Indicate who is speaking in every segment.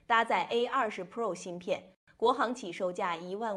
Speaker 1: 搭载 A20 Pro 芯片，国行起售价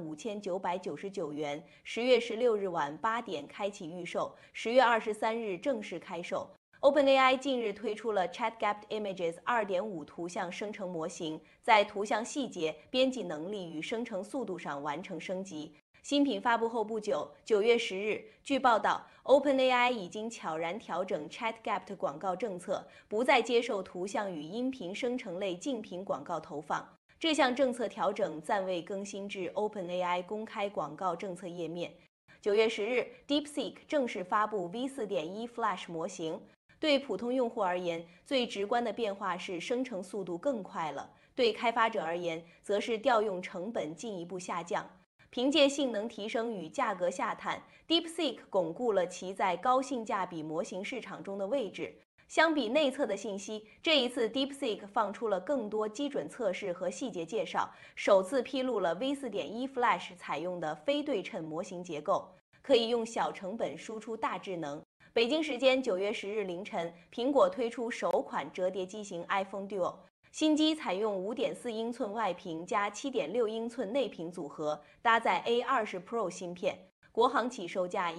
Speaker 1: 15999元，10月16日晚8点开启预售，10月23日正式开售。OpenAI 近日推出了 ChatGPT Images 2.5图像生成模型，在图像细节、编辑能力与生成速度上完成升级。新品发布后不久，9月10日，据报道 ，OpenAI 已经悄然调整 ChatGPT 广告政策，不再接受图像与音频生成类竞品广告投放。这项政策调整暂未更新至 OpenAI 公开广告政策页面。9月10日 ，DeepSeek 正式发布 V4.1 Flash 模型。对普通用户而言，最直观的变化是生成速度更快了；对开发者而言，则是调用成本进一步下降。凭借性能提升与价格下探 ，DeepSeek 巩固了其在高性价比模型市场中的位置。相比内测的信息，这一次 DeepSeek 放出了更多基准测试和细节介绍，首次披露了 V4.1 Flash 采用的非对称模型结构，可以用小成本输出大智能。北京时间9月10日凌晨，苹果推出首款折叠机型 iPhone Duo。新机采用5.4英寸外屏加7.6英寸内屏组合，搭载 A20 Pro 芯片，国行起售价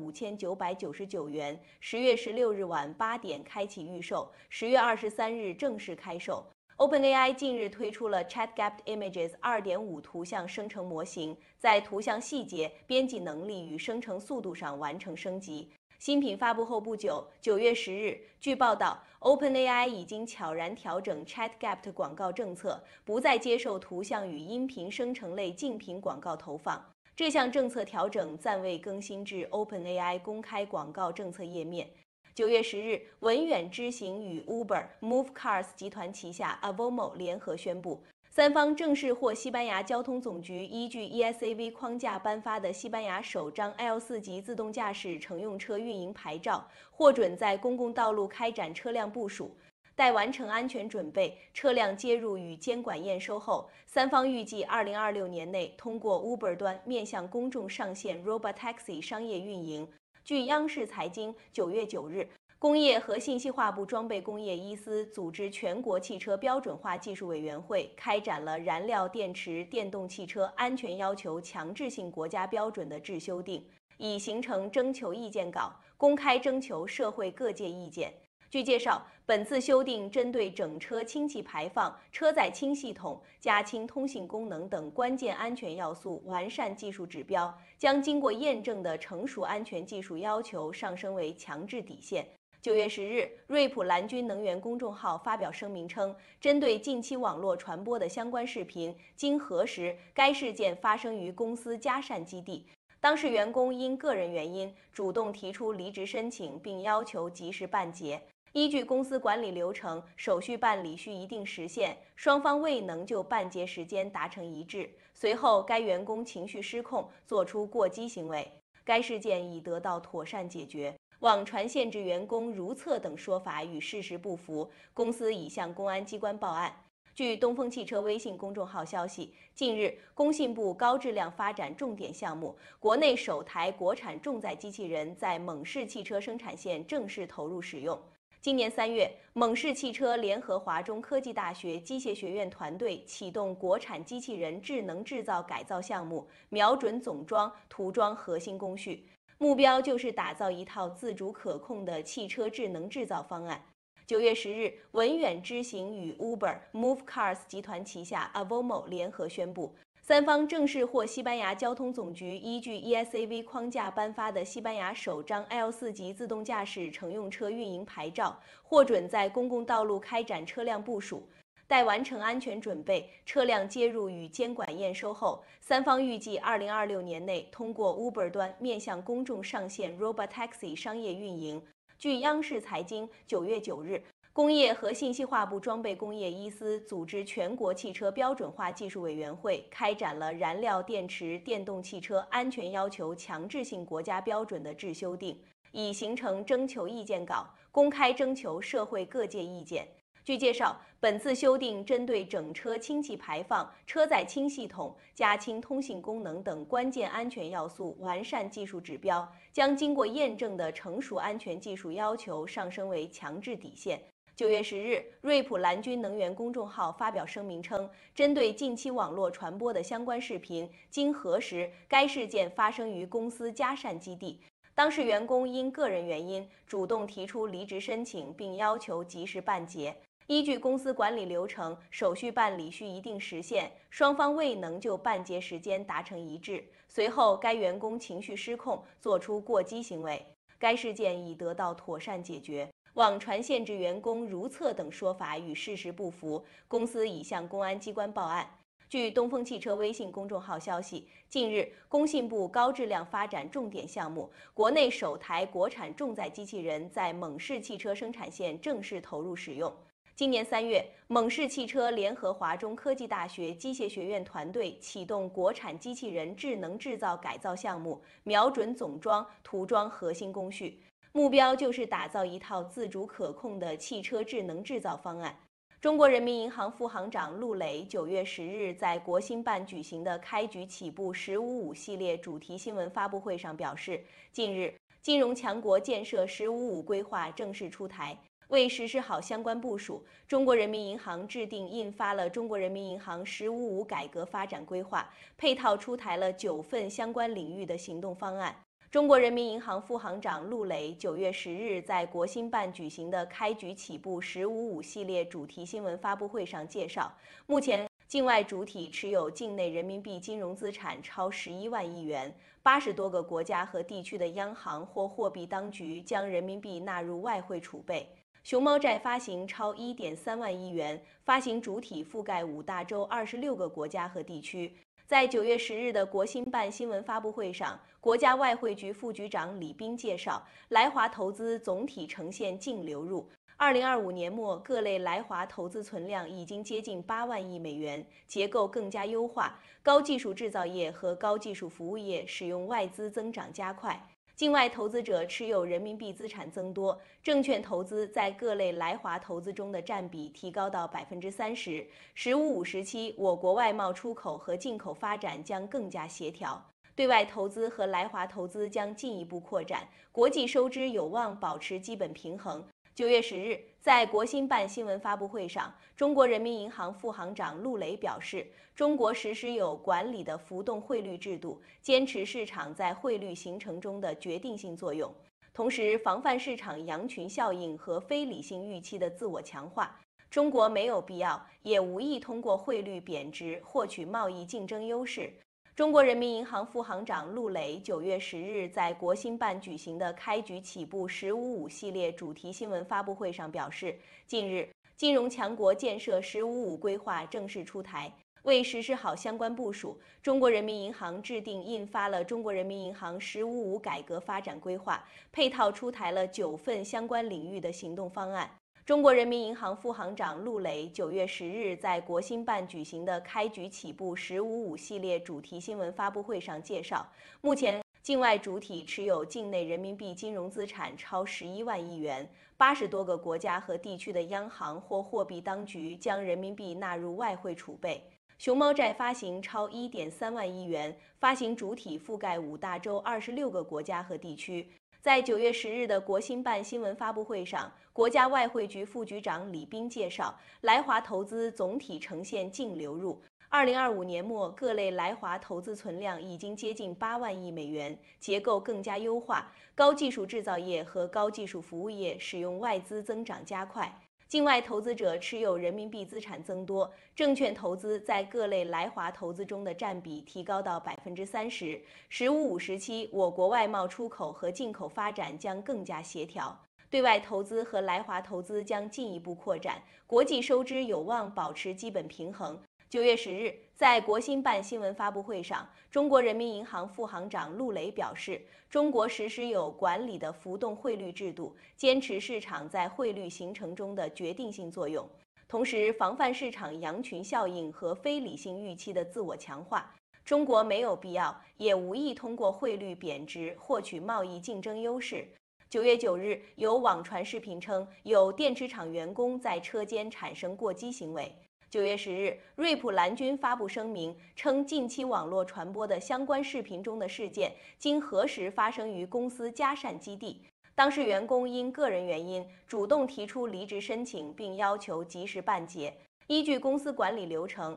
Speaker 1: 15999元，10月16日晚8点开启预售，10月23日正式开售。OpenAI 近日推出了 ChatGPT Images 2.5图像生成模型，在图像细节、编辑能力与生成速度上完成升级。新品发布后不久，9月10日，据报道 ，OpenAI 已经悄然调整 ChatGPT 广告政策，不再接受图像与音频生成类竞品广告投放。这项政策调整暂未更新至 OpenAI 公开广告政策页面。9月10日，文远知行与 Uber、Move Cars 集团旗下 Avomo 联合宣布，三方正式获西班牙交通总局依据 ESAV 框架颁发的西班牙首张 L4级自动驾驶乘用车运营牌照，获准在公共道路开展车辆部署。待完成安全准备，车辆接入与监管验收后，三方预计2026年内通过 Uber 端面向公众上线 Robotaxi 商业运营。据央视财经9月9日，工业和信息化部装备工业一司组织全国汽车标准化技术委员会开展了燃料电池电动汽车安全要求强制性国家标准的制修订，已形成征求意见稿，公开征求社会各界意见。据介绍，本次修订针对整车氢气排放、车载氢系统、加氢通信功能等关键安全要素完善技术指标，将经过验证的成熟安全技术要求上升为强制底线。9月10日，瑞普蓝军能源公众号发表声明称，针对近期网络传播的相关视频，经核实，该事件发生于公司嘉善基地。当事员工因个人原因主动提出离职申请，并要求及时办结。依据公司管理流程，手续办理需一定时限，双方未能就办结时间达成一致。随后，该员工情绪失控，做出过激行为。该事件已得到妥善解决。网传限制员工如厕等说法与事实不符，公司已向公安机关报案。据东风汽车微信公众号消息，近日，工信部高质量发展重点项目国内首台国产重载机器人在蒙氏汽车生产线正式投入使用。今年3月，蒙氏汽车联合华中科技大学机械学院团队启动国产机器人智能制造改造项目，瞄准总装、涂装核心工序，目标就是打造一套自主可控的汽车智能制造方案。9月10日，文远知行与 Uber、Move Cars 集团旗下 Avomo 联合宣布，三方正式获西班牙交通总局依据 ESAV 框架颁发的西班牙首张 L4级自动驾驶乘用车运营牌照，获准在公共道路开展车辆部署。待完成安全准备，车辆接入与监管验收后，三方预计2026年内通过 Uber 端面向公众上线 Robotaxi 商业运营。据央视财经9月9日，工业和信息化部装备工业一司组织全国汽车标准化技术委员会开展了燃料电池电动汽车安全要求强制性国家标准的制修订，已形成征求意见稿，公开征求社会各界意见。据介绍，本次修订针对整车氢气排放、车载氢系统、加氢通信功能等关键安全要素完善技术指标，将经过验证的成熟安全技术要求上升为强制底线。 9月10日，瑞普蓝军能源公众号发表声明称，针对近期网络传播的相关视频，经核实，该事件发生于公司嘉善基地。当事员工因个人原因主动提出离职申请，并要求及时办结。依据公司管理流程，手续办理需一定时限，双方未能就办结时间达成一致。随后，该员工情绪失控，做出过激行为。该事件已得到妥善解决。网传限制员工如厕等说法与事实不符，公司已向公安机关报案。据东风汽车微信公众号消息，近日，工信部高质量发展重点项目国内首台国产重载机器人在蒙氏汽车生产线正式投入使用。今年3月，蒙氏汽车联合华中科技大学机械学院团队启动国产机器人智能制造改造项目，瞄准总装、涂装核心工序，目标就是打造一套自主可控的汽车智能制造方案。中国人民银行副行长陆磊9月10日在国新办举行的开局起步“1055”系列主题新闻发布会上表示，近日，金融强国建设“1055”规划正式出台。为实施好相关部署，中国人民银行制定印发了《中国人民银行“1055”改革发展规划》，配套出台了9份相关领域的行动方案。中国人民银行副行长陆磊9月10日在国新办举行的开局起步“1055”系列主题新闻发布会上介绍，目前境外主体持有境内人民币金融资产超11万亿元，80多个国家和地区的央行或货币当局将人民币纳入外汇储备。熊猫债发行超1.3万亿元，发行主体覆盖5大洲26个国家和地区。在9月10日的国新办新闻发布会上，国家外汇局副局长李斌介绍，来华投资总体呈现净流入。2025年末，各类来华投资存量已经接近8万亿美元，结构更加优化，高技术制造业和高技术服务业使用外资增长加快。境外投资者持有人民币资产增多，证券投资在各类来华投资中的占比提高到30%。“1055”时期，我国外贸出口和进口发展将更加协调，对外投资和来华投资将进一步扩展，国际收支有望保持基本平衡。9月10日，在国新办新闻发布会上，中国人民银行副行长陆磊表示，中国实施有管理的浮动汇率制度，坚持市场在汇率形成中的决定性作用，同时防范市场羊群效应和非理性预期的自我强化。中国没有必要，也无意通过汇率贬值获取贸易竞争优势。中国人民银行副行长陆磊9月10日在国新办举行的开局起步“1055”系列主题新闻发布会上表示，近日，金融强国建设“1055”规划正式出台。为实施好相关部署，中国人民银行制定印发了《中国人民银行“1055”改革发展规划》，配套出台了9份相关领域的行动方案。中国人民银行副行长陆磊9月10日在国新办举行的开局起步“1055”系列主题新闻发布会上介绍，目前境外主体持有境内人民币金融资产超11万亿元，80多个国家和地区的央行或货币当局将人民币纳入外汇储备。熊猫债发行超1.3万亿元，发行主体覆盖5大洲26个国家和地区。在9月10日的国新办新闻发布会上，国家外汇局副局长李斌介绍，来华投资总体呈现净流入。2025年末，各类来华投资存量已经接近8万亿美元，结构更加优化，高技术制造业和高技术服务业使用外资增长加快。境外投资者持有人民币资产增多，证券投资在各类来华投资中的占比提高到30%。“1055”时期，我国外贸出口和进口发展将更加协调，对外投资和来华投资将进一步扩展，国际收支有望保持基本平衡。9月10日，在国新办新闻发布会上，中国人民银行副行长陆磊表示，中国实施有管理的浮动汇率制度，坚持市场在汇率形成中的决定性作用，同时防范市场羊群效应和非理性预期的自我强化。中国没有必要，也无意通过汇率贬值获取贸易竞争优势。9月9日，有网传视频称，有电池厂员工在车间产生过激行为。9月10日，瑞普蓝军发布声明称，近期网络传播的相关视频中的事件，经核实发生于公司嘉善基地。 当事员工因个人原因主动提出离职申请，并要求及时办结。依据公司管理流程，